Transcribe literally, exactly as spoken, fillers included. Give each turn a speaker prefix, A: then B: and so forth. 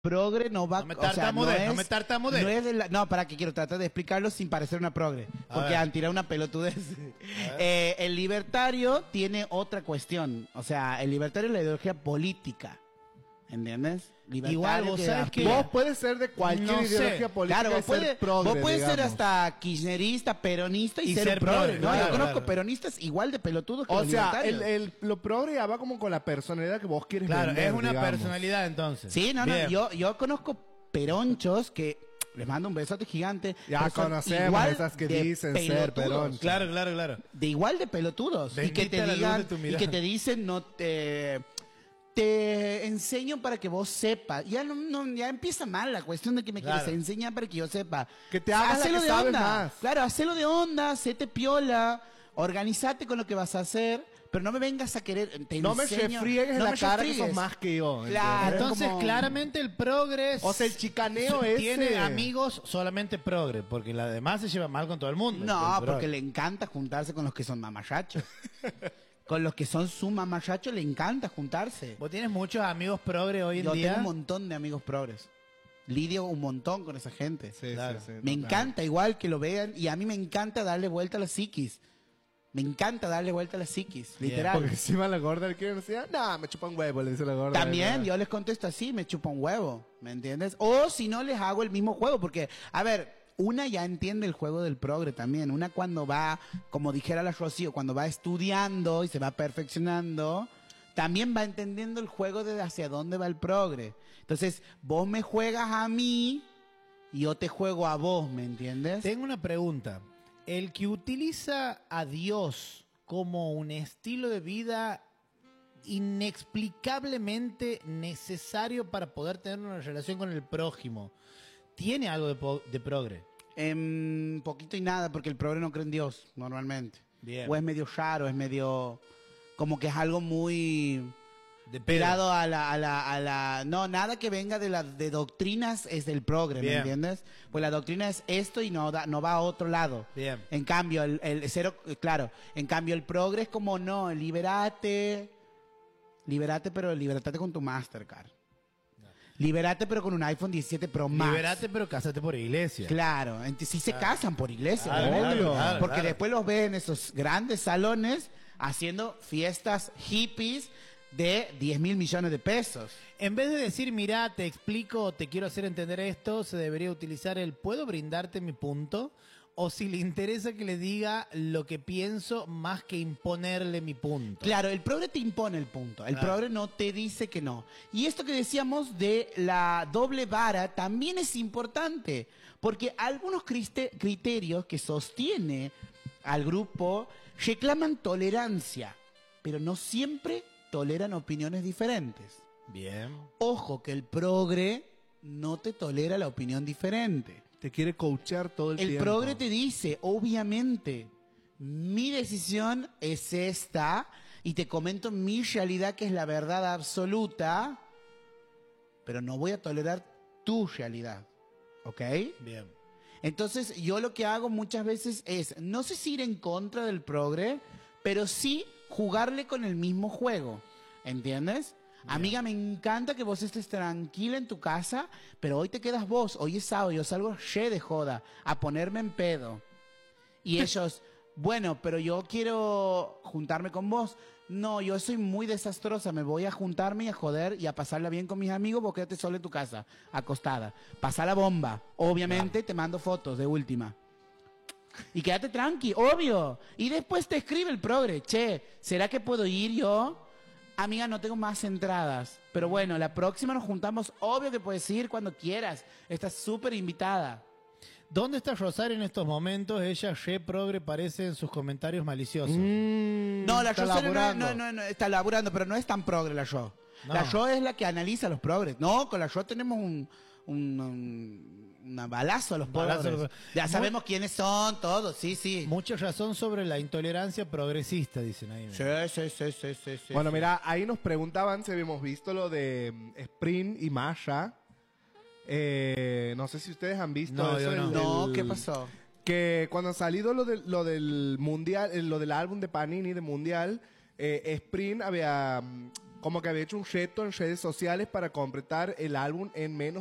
A: progre no va,
B: No me
A: o sea, no
B: tartamudees,
A: es,
B: no me tartamudees.
A: no es de la- no, para que quiero tratar de explicarlo sin parecer una progre,
B: A
A: porque
B: ver.
A: han tirado una pelotudez. Eh, el libertario tiene otra cuestión, o sea, el libertario es la ideología política, ¿entiendes? Libertario
B: Igual, vos sabés que-
C: Vos puedes ser de cualquier
B: No sé.
C: ideología política
A: Claro,
C: y
A: vos, puede-
C: ser progre,
A: vos puedes ser
C: digamos.
A: hasta kirchnerista, peronista y,
B: Y
A: ser,
B: ser
A: un progre,
B: progre,
A: ¿no?
B: claro,
A: Yo conozco
B: claro.
A: peronistas igual de pelotudos que
C: O
A: los
C: sea,
A: libertarios.
C: el, el- lo progre ya va como con la personalidad que vos quieres
B: Claro,
C: vender,
B: es una
C: digamos.
B: personalidad entonces.
A: Sí, no, no,
B: Bien.
A: yo, yo conozco peronchos que les mando un besote gigante.
C: Ya
A: pero son
C: conocemos
A: igual
C: esas que
A: de
C: dicen ser
A: pelotudos.
C: perón.
B: Claro, claro, claro.
A: De igual de pelotudos. Y que
B: Bendita
A: te
B: la luz
A: digan,
B: de tu
A: y
B: mirada.
A: que te dicen, no te. Te enseño para que vos sepas. Ya no, no, ya empieza mal la cuestión de que me
B: Claro.
A: quieres enseñar para que yo sepa.
C: Que te hagas la
A: Hacelo
C: que
A: de
C: sabes
A: onda.
C: más.
A: Claro, hacelo de onda, séte piola, organizate con lo que vas a hacer, pero no me vengas a querer. Te
C: No me
A: enseño-
C: refriegues en
A: no
C: la
A: me
C: cara que
A: refriegues.
C: sos más que yo.
A: Claro.
C: ¿entendés?
B: Entonces,
A: como-
B: claramente el progres.
C: O sea, el chicaneo ese-
B: Tiene amigos solamente progre, porque la demás se lleva mal con todo el mundo.
A: No,
B: El progre.
A: porque le encanta juntarse con los que son mamachachos. Con los que son su mamachachos le encanta juntarse.
B: Vos tienes muchos amigos progre hoy en
A: Yo
B: día.
A: tengo un montón de amigos progres. Lidio un montón con esa gente.
C: Sí,
B: Claro.
C: sí, sí,
A: Me
C: total.
A: encanta igual que lo vean y a mí me encanta darle vuelta a la psiquis. Me encanta darle vuelta a la psiquis,
B: Bien,
A: literal.
C: Porque encima la gorda le quiere decir, no, me chupa un huevo, le dice la gorda.
A: También
C: ¿verdad?
A: yo les contesto así, me chupa un huevo, ¿me entiendes? O si no les hago el mismo juego, porque, a ver, una ya entiende el juego del progre también. Una cuando va, como dijera la Rocío, cuando va estudiando y se va perfeccionando, también va entendiendo el juego de hacia dónde va el progre. Entonces, vos me juegas a mí y yo te juego a vos, ¿me entiendes?
B: Tengo una pregunta. El que utiliza a Dios como un estilo de vida inexplicablemente necesario para poder tener una relación con el prójimo, ¿tiene algo de, po- de progre?
A: En poquito y nada, porque el progre no cree en Dios, normalmente.
B: Bien.
A: O es medio raro, es medio... Como que es algo muy...
B: De
A: Pegado a la, a la, a la... No, nada que venga de la de doctrinas es del progre, ¿me
B: Bien.
A: entiendes? Pues la doctrina es esto y no, da, no va a otro lado.
B: Bien.
A: En cambio, el, el cero... Claro, en cambio el progre es como, no, liberate... Liberate, pero liberate con tu Mastercard. Liberate, pero con un iPhone diecisiete Pro Max.
B: Liberate, pero cásate por iglesia.
A: Claro, ent- sí se casan por iglesia,
B: Claro,
A: obvio.
B: claro, claro,
A: porque
B: claro.
A: después los ves en esos grandes salones haciendo fiestas hippies de diez mil millones de pesos.
B: En vez de decir, mira, te explico, te quiero hacer entender esto, se debería utilizar el ¿puedo brindarte mi punto? O si le interesa que le diga lo que pienso más que imponerle mi punto.
A: Claro, el progre te impone el punto. El
B: Claro.
A: progre no te dice que no. Y esto que decíamos de la doble vara también es importante. Porque algunos criste- criterios que sostiene al grupo reclaman tolerancia. Pero no siempre toleran opiniones diferentes.
B: Bien.
A: Ojo que el progre no te tolera la opinión diferente.
C: Te quiere coachar todo el,
A: El
C: tiempo.
A: progre te dice, obviamente, mi decisión es esta y te comento mi realidad que es la verdad absoluta, pero no voy a tolerar tu realidad. ¿Ok?
B: Bien.
A: Entonces yo lo que hago muchas veces es, no sé si ir en contra del progre, pero sí jugarle con el mismo juego. ¿Entiendes? Amiga, me encanta que vos estés tranquila en tu casa, pero hoy te quedas vos, hoy es sábado, yo salgo re de joda a ponerme en pedo. Y ellos, bueno, pero yo quiero juntarme con vos. No, yo soy muy desastrosa, me voy a juntarme y a joder y a pasarla bien con mis amigos, vos quédate solo en tu casa, acostada. Pasa la bomba, obviamente te mando fotos de última. Y quédate tranqui, obvio. Y después te escribe el progre, che, ¿será que puedo ir yo? Amiga, no tengo más entradas. Pero bueno, la próxima nos juntamos. Obvio que puedes ir cuando quieras. Estás súper invitada.
B: ¿Dónde está Rosario en estos momentos? Ella, re progre, parece en sus comentarios maliciosos.
C: Mm,
A: No, la
C: está
A: Rosario no,
C: laburando.
A: no, no, no, está laburando, pero no es tan progre la Ro.
B: No.
A: La Ro es la que analiza los progres. No, con la Ro tenemos un, un, un una balazo a los
B: Balazo a
A: progres.
B: los-
A: Ya
B: Muy-
A: sabemos quiénes son, todos, sí, sí.
B: Mucha razón sobre la intolerancia progresista, dicen ahí.
A: Sí, sí, sí, sí, sí, sí,
C: Bueno,
A: sí.
C: mira, ahí nos preguntaban si habíamos visto lo de mm, Sprint y Masha. Eh, no sé si ustedes han visto
B: No,
C: eso.
B: yo no.
C: el-
A: No,
C: el-
A: ¿qué pasó?
C: Que cuando ha salido lo, del lo del mundial, eh, lo del álbum de Panini de mundial, eh, Sprint había mm, como que había hecho un reto en redes sociales para completar el álbum en menos